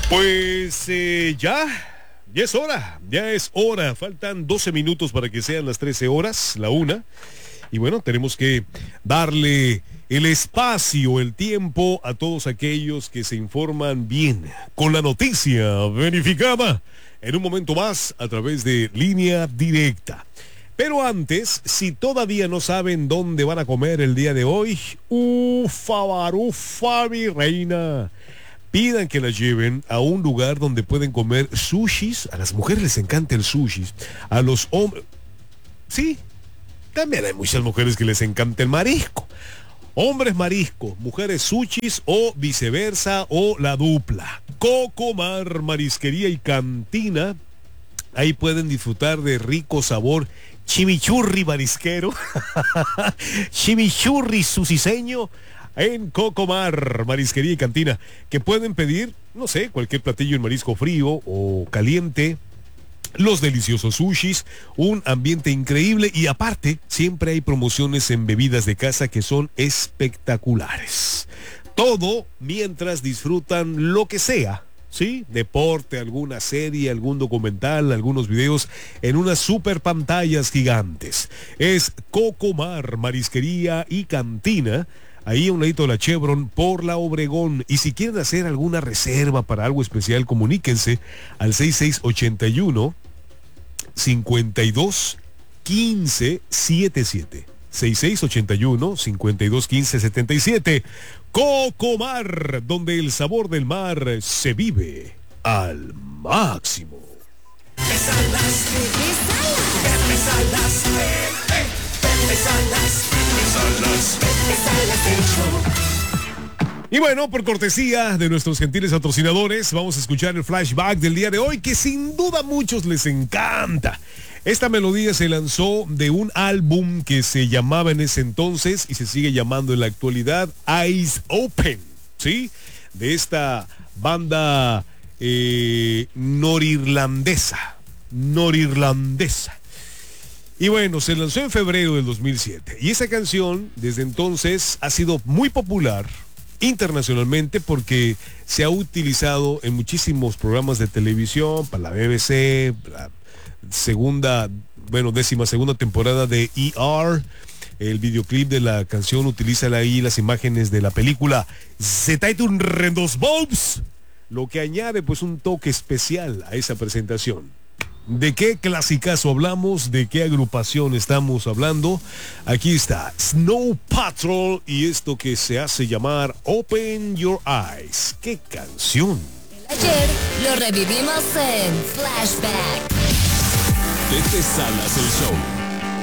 Pues ya es hora. Faltan 12 minutos para que sean las 13 horas, la 1. Y bueno, tenemos que darle el espacio, el tiempo a todos aquellos que se informan bien con la noticia verificada en un momento más a través de Línea Directa. Pero antes, si todavía no saben dónde van a comer el día de hoy, barufa, mi reina. Pidan que las lleven a un lugar donde pueden comer sushis. A las mujeres les encanta el sushi. A los hombres... Sí, también hay muchas mujeres que les encanta el marisco. Hombres marisco, mujeres sushis o viceversa o la dupla. Cocomar, marisquería y cantina. Ahí pueden disfrutar de rico sabor chimichurri marisquero. Chimichurri susiseño. En Cocomar, marisquería y cantina, que pueden pedir, no sé, cualquier platillo en marisco frío o caliente, los deliciosos sushis, un ambiente increíble y aparte, siempre hay promociones en bebidas de casa que son espectaculares. Todo mientras disfrutan lo que sea, ¿sí? Deporte, alguna serie, algún documental, algunos videos en unas super pantallas gigantes. Es Cocomar, marisquería y cantina. Ahí a un ladito de la Chevron por la Obregón. Y si quieren hacer alguna reserva para algo especial, comuníquense al 6681 52 15 77. 6681 52 15 77. Cocomar, donde el sabor del mar se vive al máximo. Y bueno, por cortesía de nuestros gentiles patrocinadores, vamos a escuchar el flashback del día de hoy, que sin duda a muchos les encanta. Esta melodía se lanzó de un álbum que se llamaba en ese entonces y se sigue llamando en la actualidad Eyes Open, ¿sí? De esta banda norirlandesa. Y bueno, se lanzó en febrero del 2007. Y esa canción, desde entonces, ha sido muy popular internacionalmente porque se ha utilizado en muchísimos programas de televisión, para la BBC, la décima segunda temporada de ER. El videoclip de la canción utiliza ahí las imágenes de la película The Titan Rendos Bobs, lo que añade pues un toque especial a esa presentación. ¿De qué clasicazo hablamos? ¿De qué agrupación estamos hablando? Aquí está Snow Patrol y esto que se hace llamar Open Your Eyes. ¡Qué canción! Ayer lo revivimos en Flashback. Desde Salas el Show.